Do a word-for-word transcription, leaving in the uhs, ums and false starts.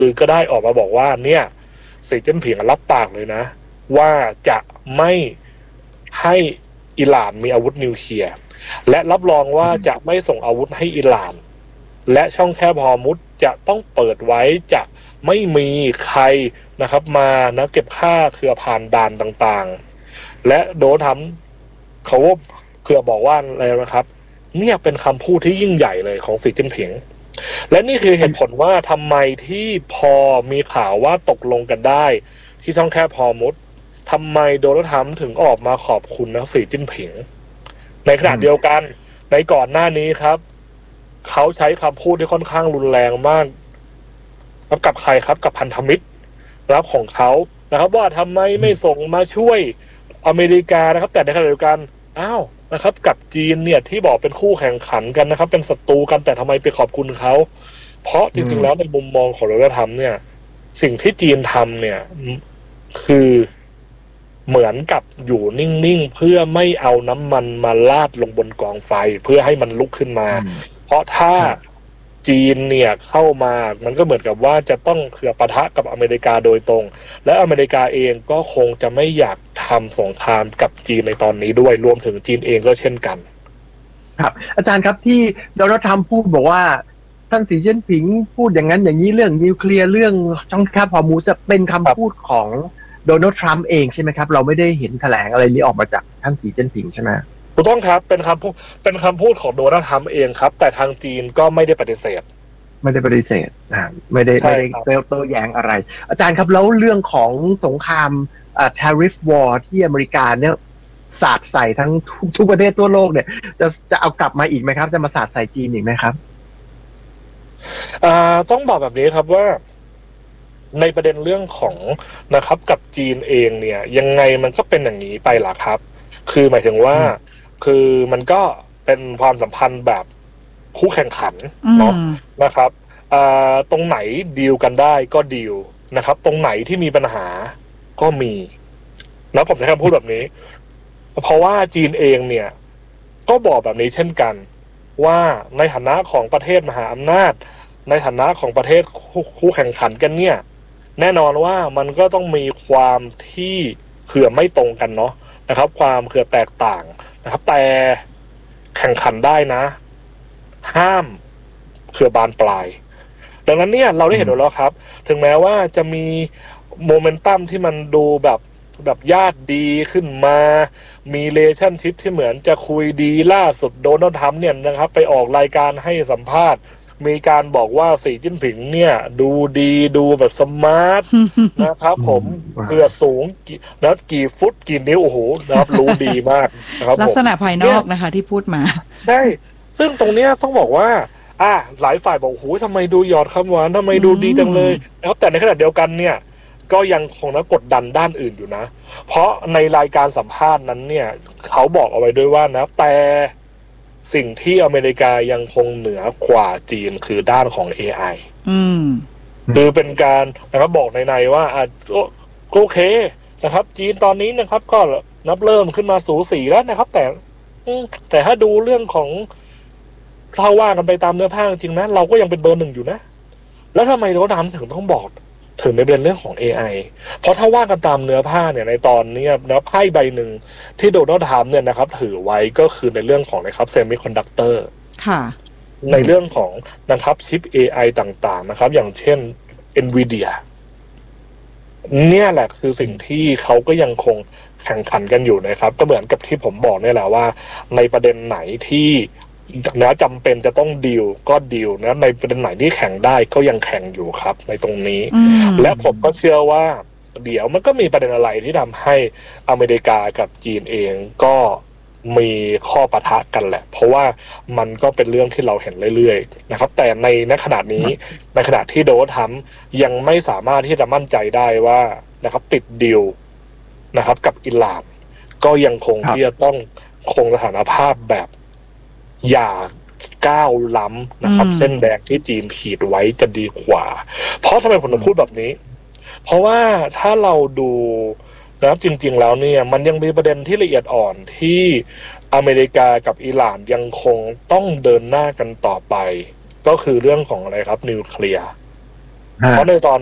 คือก็ได้ออกมาบอกว่าเนี่ยสีจิ้นผิงรับปากเลยนะว่าจะไม่ให้อิหร่านมีอาวุธนิวเคลียร์และรับรองว่าจะไม่ส่งอาวุธให้อิหร่านและช่องแคบฮอร์มุซจะต้องเปิดไว้จะไม่มีใครนะครับมานะเก็บค่าเครือผ่านด่านต่างๆและโดนทำเขาเครือบอกว่าอะไรนะครับเนี่ยเป็นคำพูดที่ยิ่งใหญ่เลยของสีจิ้นผิงและนี่คือเหตุผลว่าทำไมที่พอมีข่าวว่าตกลงกันได้ที่ช่องแคบฮอร์มุซทำไมโดนัลด์ทรัมป์ถึงออกมาขอบคุณนะสีจิ้นผิงในขณะเดียวกันในก่อนหน้านี้ครับเขาใช้คำพูดที่ค่อนข้างรุนแรงมากกับใครครับกับพันธมิตรรับของเขานะครับว่าทำไมไม่ส่งมาช่วยอเมริกานะครับแต่ในขณะเดียวกันอ้าวนะครับกับจีนเนี่ยที่บอกเป็นคู่แข่งขันกันนะครับเป็นศัตรูกันแต่ทำไมไปขอบคุณเขาเพราะจริงๆแล้วในมุมมองของโดนัลด์ทรัมป์เนี่ยสิ่งที่จีนทำเนี่ยคือเหมือนกับอยู่นิ่งๆเพื่อไม่เอาน้ำมันมาลาดลงบนกองไฟเพื่อให้มันลุกขึ้นมาเพราะถ้าจีนเนี่ยเข้ามามันก็เหมือนกับว่าจะต้องเผื่อปะทะกับอเมริกาโดยตรงและอเมริกาเองก็คงจะไม่อยากทำสงครามกับจีนในตอนนี้ด้วยรวมถึงจีนเองก็เช่นกันครับอาจารย์ครับที่โดนัลด์ทรัมป์พูดบอกว่าท่านสีจิ้นผิงพูดอย่างนั้นอย่างนี้เรื่องนิวเคลียร์เรื่องช่องแคบฮอร์มุซจะเป็นคำพูดของโดนัลด์ทรัมป์เองใช่ไหมครับเราไม่ได้เห็นแถลงอะไรนี้ออกมาจากท่านสีจิ้นผิงใช่ไหมถูกต้องครับเป็นคำพูดเป็นคำพูดของโดนัลด์ทรัมป์เองครับแต่ทางจีนก็ไม่ได้ปฏิเสธไม่ได้ปฏิเสธอ่าไม่ได้ไม่ได้โต้แย้งอะไรอาจารย์ครับแล้วเรื่องของสงครามอ่า tariff war ที่อเมริกาเนี่ยสาดใส่ทั้งทุกทุกประเทศทั่วโลกเนี่ยจะจะเอากลับมาอีกไหมครับจะมาสาดใส่จีนอีกไหมครับอ่าต้องบอกแบบนี้ครับว่าในประเด็นเรื่องของนะครับกับจีนเองเนี่ยยังไงมันก็เป็นอย่างนี้ไปล่ะครับคือหมายถึงว่าคือมันก็เป็นความสัมพันธ์แบบคู่แข่งขันเนาะนะครับอ่าตรงไหนดีลกันได้ก็ดีลนะครับตรงไหนที่มีปัญหาก็มีแล้วผมใช้คำพูดแบบนี้เพราะว่าจีนเองเนี่ยก็บอกแบบนี้เช่นกันว่าในฐานะของประเทศมหาอำนาจในฐานะของประเทศคู่แข่งขันกันเนี่ยแน่นอนว่ามันก็ต้องมีความที่เขื่อไม่ตรงกันเนาะนะครับความเขื่อแตกต่างนะครับแต่แข่งขันได้นะห้ามเขื่อบานปลายดังนั้นเนี่ยเราได้เห็นแล้วครับถึงแม้ว่าจะมีโมเมนตัมที่มันดูแบบแบบญาติดีขึ้นมามีเลชั่นชิพที่เหมือนจะคุยดีล่าสุดโดนัลด์ทรัมป์เนี่ยนะครับไปออกรายการให้สัมภาษณ์มีการบอกว่าสีจิ้นผิงเนี่ยดูดีดูแบบสมาร์ทนะครับผมเพื่อสูงนะกี่ฟุตกี่นิ้วโอ้โหนะครับรู้ดีมากนะครับลักษณะภายนอกนะคะที่พูดมาใช่ซึ่งตรงเนี้ยต้องบอกว่าอ่ะหลายฝ่ายบอกโอ้โหทำไมดูหยอดคำหวานทำไมดูดีจังเลยแล้วแต่ในขณะเดียวกันเนี่ยก็ยังคงนะกดดันด้านอื่นอยู่นะเพราะในรายการสัมภาษณ์นั้นเนี่ยเขาบอกเอาไว้ด้วยว่านะแต่สิ่งที่อเมริกายังคงเหนือกว่าจีนคือด้านของ เอ ไออืมคือเป็นการนะครับบอกในๆว่าอ่ะโอเคนะครับจีนตอนนี้นะครับก็นับเริ่มขึ้นมาสูสีแล้วนะครับแต่แต่ถ้าดูเรื่องของถ้าว่ากันไปตามเนื้อผ้าจริงนะเราก็ยังเป็นเบอร์หนึ่งอยู่นะแล้วทำไมโดนัลด์ทรัมป์ถึงต้องบอกถึงในประเด็นเรื่องของ เอ ไอ เพราะถ้าว่ากันตามเนื้อผ้าเนี่ยในตอนนี้นะไพ่ใบหนึ่งที่โดนัลด์ทรัมป์เนี่ยนะครับถือไว้ก็คือในเรื่องของนะครับเซมิคอนดักเตอร์ค่ะในเรื่องของนะครับชิป เอ ไอ ต่างๆนะครับอย่างเช่น Nvidia เนี่ยแหละคือสิ่งที่เขาก็ยังคงแข่งขันกันอยู่นะครับก็เหมือนกับที่ผมบอกเนี่ยแหละว่าในประเด็นไหนที่นะจำเป็นจะต้องดีลก็ดีลนะในประเด็นไหนที่แข่งได้ก็ยังแข่งอยู่ครับในตรงนี้และผมก็เชื่อว่าเดี๋ยวมันก็มีประเด็นอะไรที่ทำให้อเมริกากับจีนเองก็มีข้อปะทะกันแหละเพราะว่ามันก็เป็นเรื่องที่เราเห็นเรื่อยๆนะครับแต่ในณขณะนี้ในขณะที่โดนัลด์ทรัมป์ยังไม่สามารถที่จะมั่นใจได้ว่านะครับติดดีลนะครับกับอิหร่านก็ยังคงที่จะต้องคงสถานภาพแบบอย่าก้าวล้ำนะครับเส้นแดงที่จีนขีดไว้จะดีกว่าเพราะทำไมผมถึงพูดแบบนี้เพราะว่าถ้าเราดูนะครับจริงๆแล้วเนี่ยมันยังมีประเด็นที่ละเอียดอ่อนที่อเมริกากับอิหร่านยังคงต้องเดินหน้ากันต่อไปก็คือเรื่องของอะไรครับนิวเคลียร์เพราะในตอน